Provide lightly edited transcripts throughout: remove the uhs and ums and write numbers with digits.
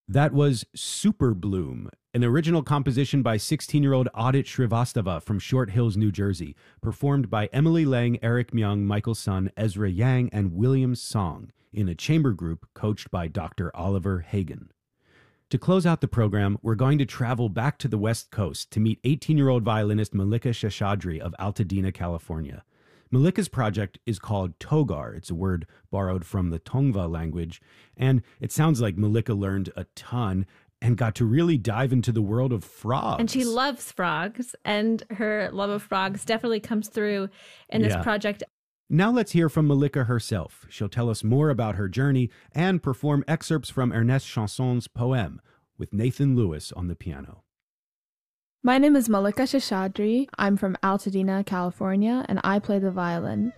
That was Super Bloom, an original composition by 16-year-old Adit Shrivastava from Short Hills, New Jersey, performed by Emily Lang, Eric Myung, Michael Sun, Ezra Yang, and William Song in a chamber group coached by Dr. Oliver Hagen. To close out the program, we're going to travel back to the West Coast to meet 18-year-old violinist Malika Sheshadri of Altadena, California. Malika's project is called Togar. It's a word borrowed from the Tongva language, and it sounds like Malika learned a ton and got to really dive into the world of frogs. And she loves frogs, and her love of frogs definitely comes through in this project. Now let's hear from Malika herself. She'll tell us more about her journey and perform excerpts from Ernest Chanson's poem with Nathan Lewis on the piano. My name is Malika Sheshadri. I'm from Altadena, California, and I play the violin.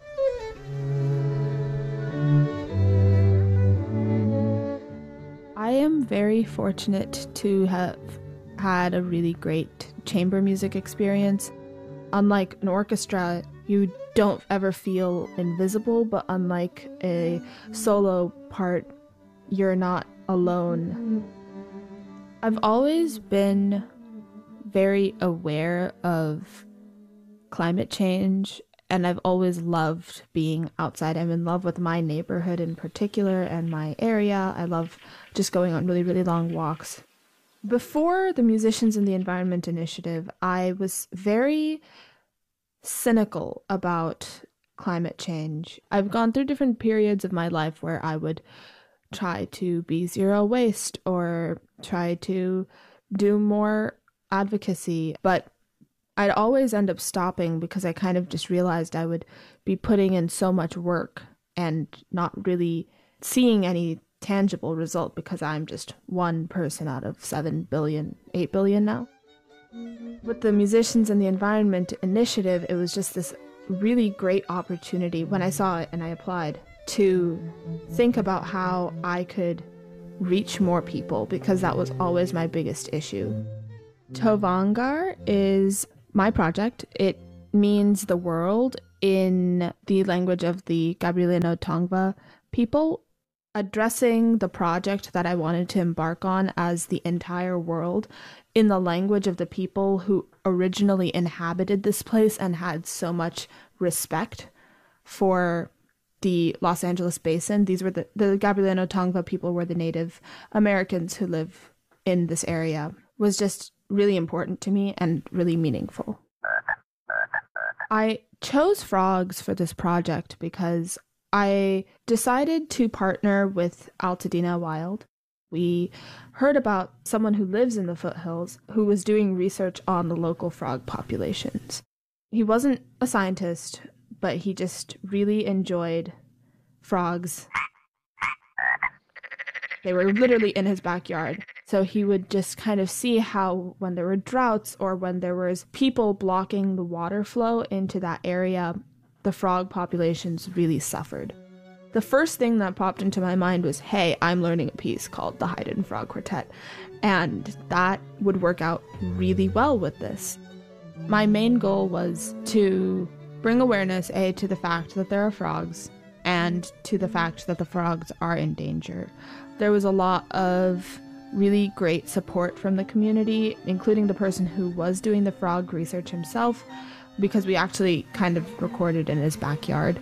I am very fortunate to have had a really great chamber music experience. Unlike an orchestra, you don't ever feel invisible, but unlike a solo part, you're not alone. I've always been very aware of climate change, and I've always loved being outside. I'm in love with my neighborhood in particular and my area. I love just going on really, really long walks. Before the Musicians in the Environment Initiative, I was very cynical about climate change. I've gone through different periods of my life where I would try to be zero waste or try to do more advocacy, but I'd always end up stopping because I kind of just realized I would be putting in so much work and not really seeing any tangible result because I'm just one person out of 7 billion, 8 billion now. With the Musicians in the Environment Initiative, it was just this really great opportunity when I saw it and I applied to think about how I could reach more people because that was always my biggest issue. Tovangar is my project. It means the world in the language of the Gabrielino Tongva people, addressing the project that I wanted to embark on as the entire world in the language of the people who originally inhabited this place and had so much respect for the Los Angeles basin. These were the Gabrielino Tongva people were the Native Americans who live in this area. Was just really important to me and really meaningful. I chose frogs for this project because I decided to partner with Altadena Wild. We heard about someone who lives in the foothills who was doing research on the local frog populations. He wasn't a scientist, but he just really enjoyed frogs. They were literally in his backyard. So he would just kind of see how when there were droughts or when there was people blocking the water flow into that area, the frog populations really suffered. The first thing that popped into my mind was, hey, I'm learning a piece called the Haydn Frog Quartet. And that would work out really well with this. My main goal was to bring awareness, to the fact that there are frogs and to the fact that the frogs are in danger. There was a lot of really great support from the community, including the person who was doing the frog research himself, because we actually kind of recorded in his backyard.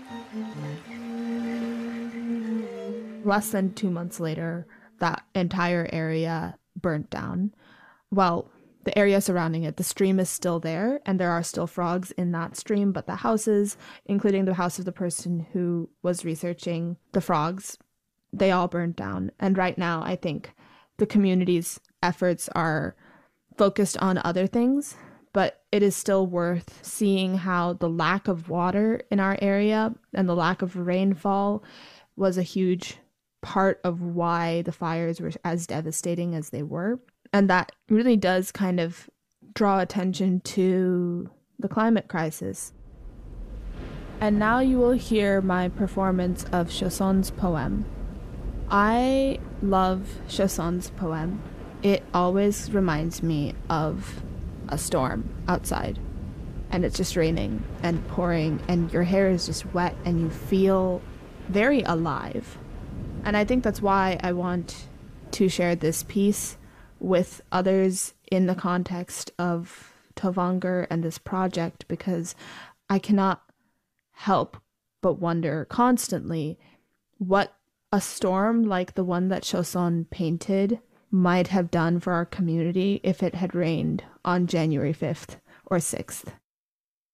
Less than 2 months later, that entire area burnt down. Well, the area surrounding it, the stream is still there, and there are still frogs in that stream, but the houses, including the house of the person who was researching the frogs, they all burned down. And right now, I think the community's efforts are focused on other things, but it is still worth seeing how the lack of water in our area and the lack of rainfall was a huge part of why the fires were as devastating as they were. And that really does kind of draw attention to the climate crisis. And now you will hear my performance of Chausson's poem. I love Chausson's poem. It always reminds me of a storm outside, and it's just raining and pouring, and your hair is just wet, and you feel very alive. And I think that's why I want to share this piece with others in the context of Tavanger and this project, because I cannot help but wonder constantly what a storm like the one that Choson painted might have done for our community if it had rained on January 5th or 6th.